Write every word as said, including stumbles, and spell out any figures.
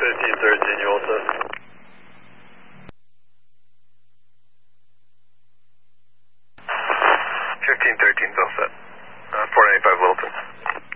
fifteen thirteen, you all set? fifteen thirteen, all set. Uh, four ninety-five Littleton.